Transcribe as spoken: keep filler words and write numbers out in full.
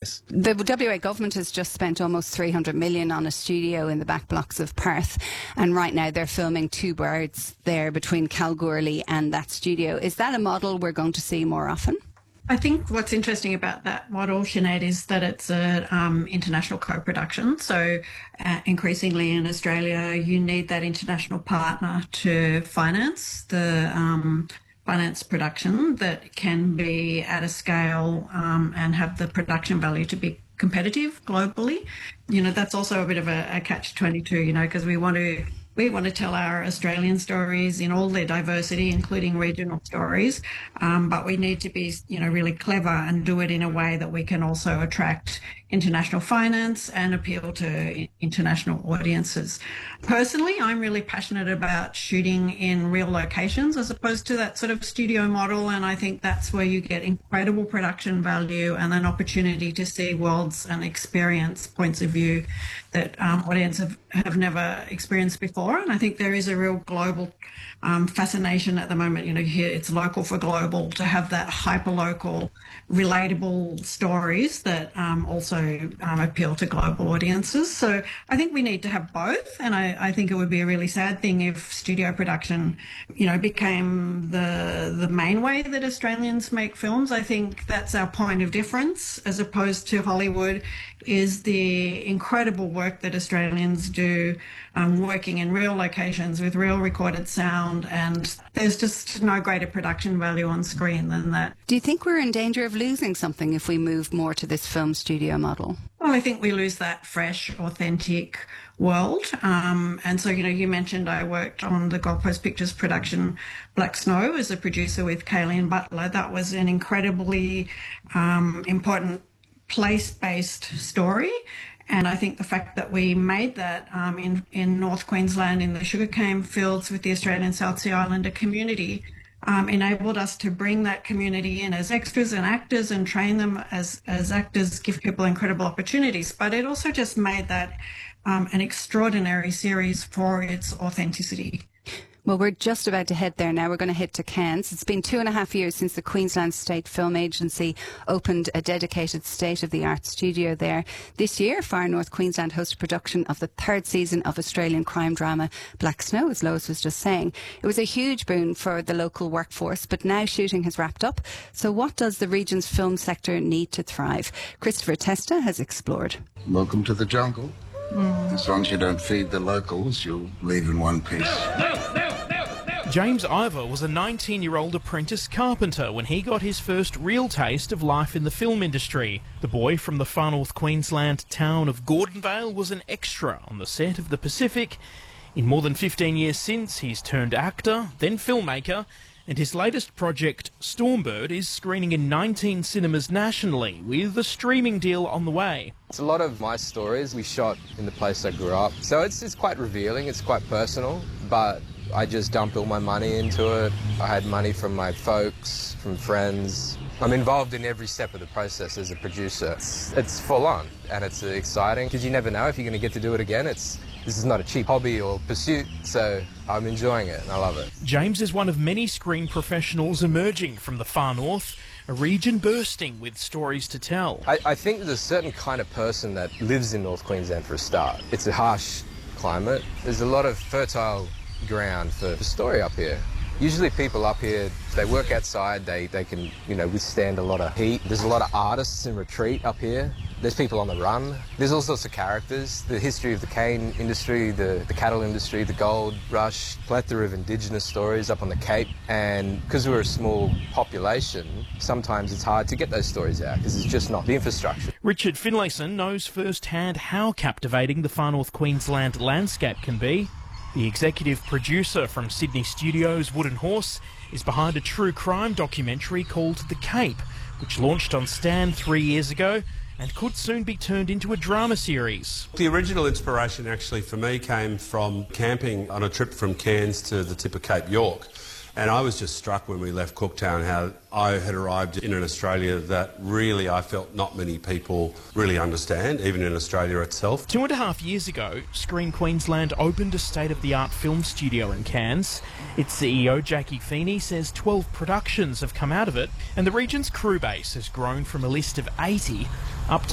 The W A government has just spent almost three hundred million on a studio in the back blocks of Perth, and right now they're filming Two Birds there between Kalgoorlie and that studio. Is that a model we're going to see more often? I think what's interesting about that model, Sinead, is that it's an um, international co-production. So uh, increasingly in Australia, you need that international partner to finance the um, finance production that can be at a scale um, and have the production value to be competitive globally. You know, that's also a bit of a, a catch twenty-two, you know, because we want to We want to tell our Australian stories in all their diversity, including regional stories, um, but we need to be, you know, really clever and do it in a way that we can also attract international finance and appeal to international audiences. Personally, I'm really passionate about shooting in real locations as opposed to that sort of studio model, and I think that's where you get incredible production value and an opportunity to see worlds and experience points of view that um, audiences have, have never experienced before. And I think there is a real global um, fascination at the moment. You know, here it's local for global, to have that hyper-local, relatable stories that um, also um, appeal to global audiences. So I think we need to have both. And I, I think it would be a really sad thing if studio production, you know, became the, the main way that Australians make films. I think that's our point of difference as opposed to Hollywood, is the incredible work that Australians do um, working in real locations with real recorded sound, and there's just no greater production value on screen than that. Do you think we're in danger of losing something if we move more to this film studio model? Well, I think we lose that fresh, authentic world. Um, and so, you know, you mentioned I worked on the Gold Coast Pictures production Black Snow as a producer with Kayleen Butler. That was an incredibly um, important place-based story. And I think the fact that we made that um, in, in North Queensland in the sugarcane fields with the Australian South Sea Islander community um, enabled us to bring that community in as extras and actors and train them as, as actors, give people incredible opportunities. But it also just made that um, an extraordinary series for its authenticity. Well, we're just about to head there now. We're going to head to Cairns. It's been two and a half years since the Queensland State Film Agency opened a dedicated state-of-the-art studio there. This year, Far North Queensland hosted production of the third season of Australian crime drama Black Snow, as Lois was just saying. It was a huge boon for the local workforce, but now shooting has wrapped up. So what does the region's film sector need to thrive? Christopher Testa has explored. Welcome to the jungle. Mm. As long as you don't feed the locals, you'll leave in one piece. No, no. James Ivor was a nineteen-year-old apprentice carpenter when he got his first real taste of life in the film industry. The boy from the far north Queensland town of Gordonvale was an extra on the set of The Pacific. In more than fifteen years since, he's turned actor, then filmmaker, and his latest project, Stormbird, is screening in nineteen cinemas nationally, with a streaming deal on the way. It's a lot of my stories we shot in the place I grew up, so it's, it's quite revealing, it's quite personal, but I just dumped all my money into it. I had money from my folks, from friends. I'm involved in every step of the process as a producer. It's, it's full on and it's exciting because you never know if you're going to get to do it again. It's This is not a cheap hobby or pursuit, so I'm enjoying it and I love it. James is one of many screen professionals emerging from the far north, a region bursting with stories to tell. I, I think there's a certain kind of person that lives in North Queensland for a start. It's a harsh climate. There's a lot of fertile ground for the story up here. Usually people up here, they work outside, they, they can, you know, withstand a lot of heat. There's a lot of artists in retreat up here. There's people on the run. There's all sorts of characters. The history of the cane industry, the, the cattle industry, the gold rush, plethora of Indigenous stories up on the Cape. And because we're a small population, sometimes it's hard to get those stories out because it's just not the infrastructure. Richard Finlayson knows firsthand how captivating the far north Queensland landscape can be. The executive producer from Sydney Studios, Wooden Horse, is behind a true crime documentary called The Cape, which launched on Stan three years ago and could soon be turned into a drama series. The original inspiration actually for me came from camping on a trip from Cairns to the tip of Cape York. And I was just struck when we left Cooktown how I had arrived in an Australia that really I felt not many people really understand, even in Australia itself. Two and a half years ago, Screen Queensland opened a state-of-the-art film studio in Cairns. Its C E O, Jackie Feeney, says twelve productions have come out of it, and the region's crew base has grown from a list of eighty up to